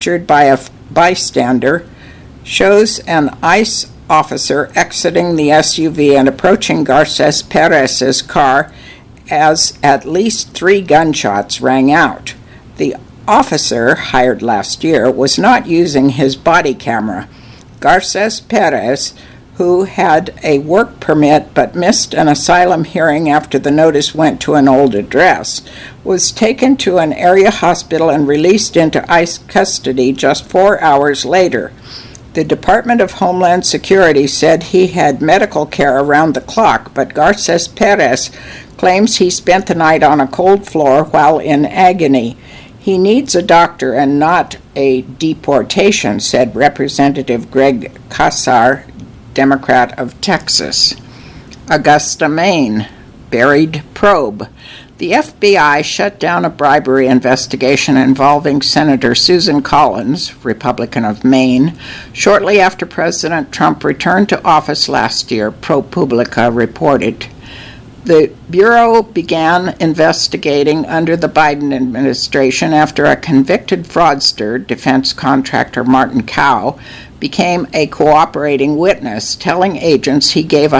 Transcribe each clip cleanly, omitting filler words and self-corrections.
captured by a bystander shows an ICE officer exiting the SUV and approaching Garces Perez's car as at least 3 gunshots rang out. The officer, hired last year, was not using his body camera. Garces Perez, who had a work permit but missed an asylum hearing after the notice went to an old address, was taken to an area hospital and released into ICE custody just 4 hours later. The Department of Homeland Security said he had medical care around the clock, but Garces Perez claims he spent the night on a cold floor while in agony. He needs a doctor and not a deportation, said Representative Greg Casar, Democrat of Texas. Augusta, Maine. Buried probe. The FBI shut down a bribery investigation involving Senator Susan Collins, Republican of Maine, shortly after President Trump returned to office last year, ProPublica reported. The Bureau began investigating under the Biden administration after a convicted fraudster, defense contractor Martin Kao, became a cooperating witness, telling agents he gave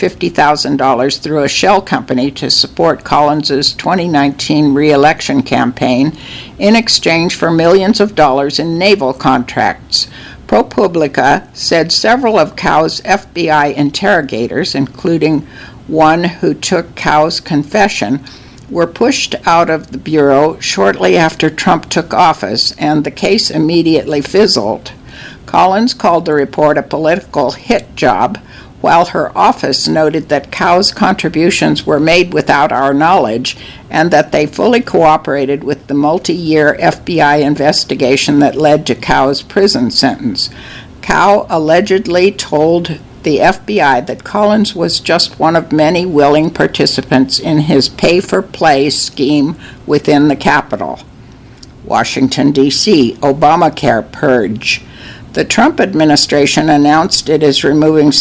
$150,000 through a shell company to support Collins's 2019 re-election campaign in exchange for millions of dollars in naval contracts. ProPublica said several of Kao's FBI interrogators, including one who took Kao's confession, were pushed out of the Bureau shortly after Trump took office, and the case immediately fizzled. Collins called the report a political hit job, while her office noted that Kao's contributions were made without our knowledge and that they fully cooperated with the multi-year FBI investigation that led to Kao's prison sentence. Kao allegedly told the FBI that Collins was just one of many willing participants in his pay-for-play scheme within the Capitol. Washington, D.C., Obamacare purge. The Trump administration announced it is removing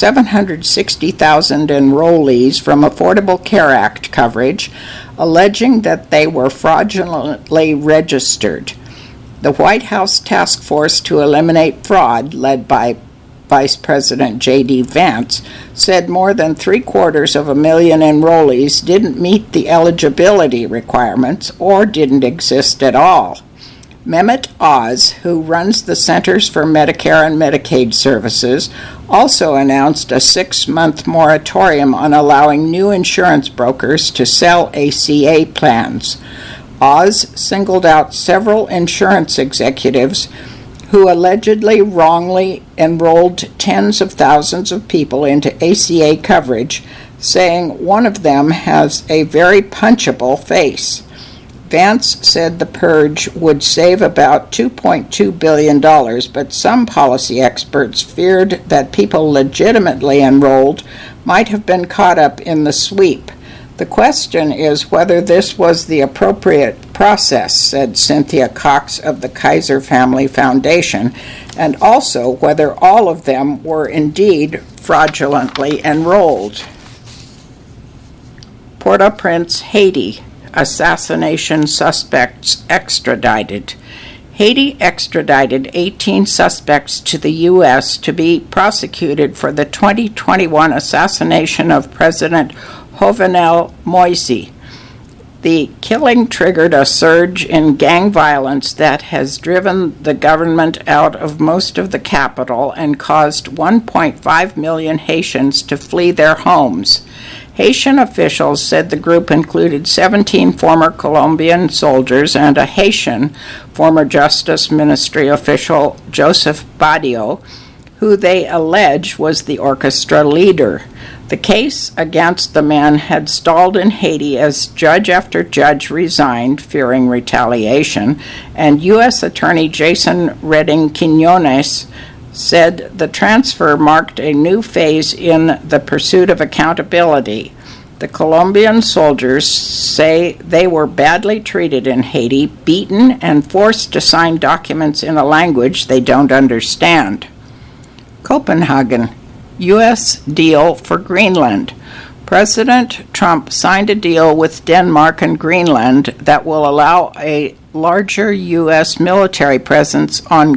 760,000 enrollees from Affordable Care Act coverage, alleging that they were fraudulently registered. The White House task force to eliminate fraud, led by Vice President J.D. Vance, said more than 750,000 enrollees didn't meet the eligibility requirements or didn't exist at all. Mehmet Oz, who runs the Centers for Medicare and Medicaid Services, also announced a 6-month moratorium on allowing new insurance brokers to sell ACA plans. Oz singled out several insurance executives who allegedly wrongly enrolled tens of thousands of people into ACA coverage, saying one of them has a very punchable face. Vance said the purge would save about $2.2 billion, but some policy experts feared that people legitimately enrolled might have been caught up in the sweep. The question is whether this was the appropriate process, said Cynthia Cox of the Kaiser Family Foundation, and also whether all of them were indeed fraudulently enrolled. Port-au-Prince, Haiti. Assassination suspects extradited. Haiti extradited 18 suspects to the U.S. to be prosecuted for the 2021 assassination of President Jovenel Moise. The killing triggered a surge in gang violence that has driven the government out of most of the capital and caused 1.5 million Haitians to flee their homes. Haitian officials said the group included 17 former Colombian soldiers and a Haitian former Justice Ministry official, Joseph Badio, who they allege was the orchestra leader. The case against the men had stalled in Haiti as judge after judge resigned, fearing retaliation, and U.S. Attorney Jason Redding Quinones said the transfer marked a new phase in the pursuit of accountability. The Colombian soldiers say they were badly treated in Haiti, beaten, and forced to sign documents in a language they don't understand. Copenhagen, U.S. deal for Greenland. President Trump signed a deal with Denmark and Greenland that will allow a larger U.S. military presence on